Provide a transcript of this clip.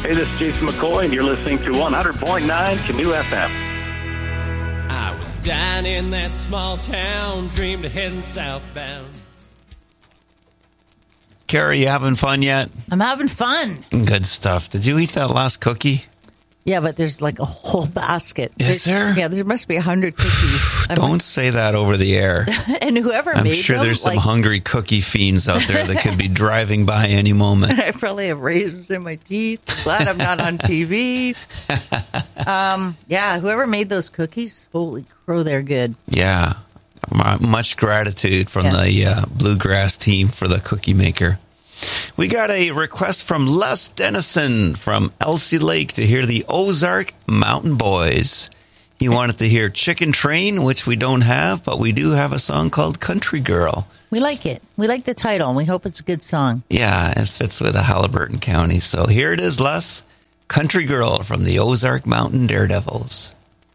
Hey, this is Jason McCoy, and you're listening to 100.9 Canoe FM. I was down in that small town, dreamed of heading southbound. Carrie, you having fun yet? I'm having fun. Good stuff. Did you eat that last cookie? Yeah, but there's like a whole basket. Is there? Yeah, there must be 100 cookies. Don't say that over the air. And whoever I'm made sure them, there's some hungry cookie fiends out there that could be driving by any moment. I probably have raisins in my teeth. Glad I'm not on TV. Yeah, whoever made those cookies, holy crow, they're good. Yeah. Much gratitude from the Bluegrass team for the cookie maker. We got a request from Les Dennison from Elsie Lake to hear the Ozark Mountain Boys. He wanted to hear Chicken Train, which we don't have, but we do have a song called Country Girl. We like it. We like the title, and we hope it's a good song. Yeah, it fits with the Halliburton County. So here it is, Les. Country Girl from the Ozark Mountain Daredevils.